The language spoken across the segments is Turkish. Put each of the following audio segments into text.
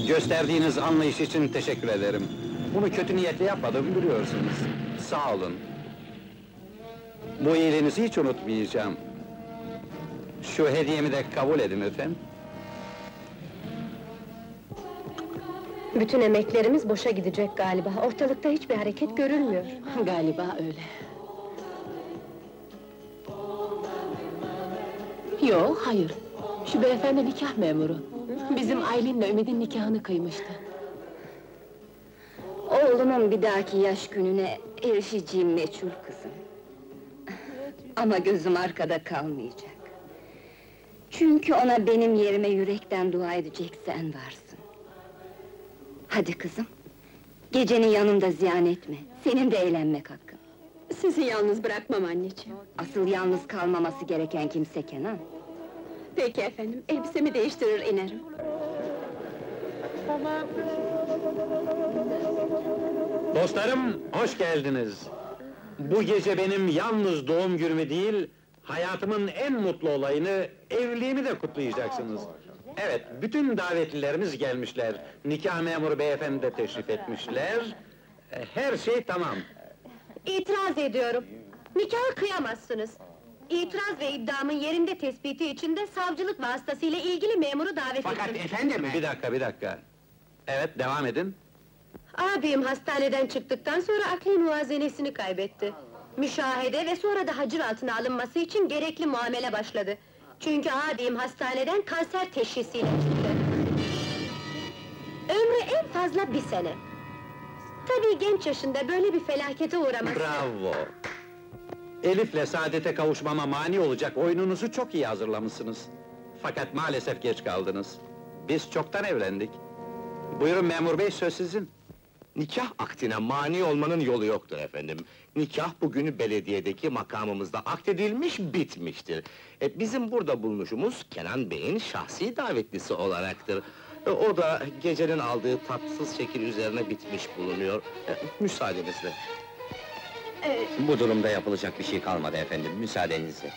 Gösterdiğiniz anlayış için teşekkür ederim. Bunu kötü niyetle yapmadım, biliyorsunuz. Sağ olun. Bu iyiliğinizi hiç unutmayacağım. Şu hediyemi de kabul edin lütfen. Bütün emeklerimiz boşa gidecek galiba. Ortalıkta hiçbir hareket görülmüyor. Galiba öyle. Yok, hayır. Şu beyefendi nikah memuru. Bizim Aylin'le Ümit'in nikahını kıymıştı. Oğlumun bir dahaki yaş gününe erişeceğim meçhul kızım. Ama gözüm arkada kalmayacak. Çünkü ona benim yerime yürekten dua edecek sen varsın. Hadi kızım, geceni yanımda ziyan etme. Senin de eğlenmek hakkın. Sizi yalnız bırakmam anneciğim. Asıl yalnız kalmaması gereken kimse Kenan. Peki efendim, elbisemi değiştirir inerim. Dostlarım, hoş geldiniz. Bu gece benim yalnız doğum günümü değil, hayatımın en mutlu olayını, evliliğimi de kutlayacaksınız. Evet, bütün davetlilerimiz gelmişler. Nikah memuru beyefendi de teşrif etmişler. Her şey tamam. İtiraz ediyorum. Nikahı kıyamazsınız. İtiraz ve iddiamın yerinde tespiti için de savcılık vasıtasıyla ilgili memuru davet Fakat ettim. efendim... Bir dakika. Evet, devam edin. Abim hastaneden çıktıktan sonra akli muvazenesini kaybetti. Müşahede ve sonra da hacir altına alınması için gerekli muamele başladı. Çünkü abim hastaneden kanser teşhisiyle çıktı. Ömrü en fazla 1 sene. Tabii genç yaşında böyle bir felakete uğraması... Bravo! Elif'le saadete kavuşmama mani olacak oyununuzu çok iyi hazırlamışsınız. Fakat maalesef geç kaldınız. Biz çoktan evlendik. Buyurun memur bey, söz sizin. Nikah akdine mani olmanın yolu yoktur efendim. Nikah bugünü belediyedeki makamımızda akdedilmiş, bitmiştir. Bizim burada bulunuşumuz Kenan Bey'in şahsi davetlisi olaraktır. O da gecenin aldığı tatsız şekil üzerine bitmiş bulunuyor. Müsaadenizle. Bu durumda yapılacak bir şey kalmadı efendim, müsaadenizle.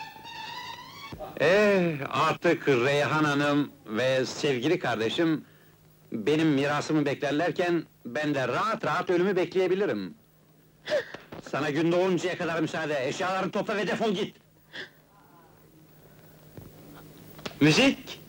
Artık Reyhan Hanım ve sevgili kardeşim... benim mirasımı beklerlerken, ben de rahat rahat ölümü bekleyebilirim. Sana gün doğuncaya kadar müsaade, eşyalarını topla ve defol git! Müzik!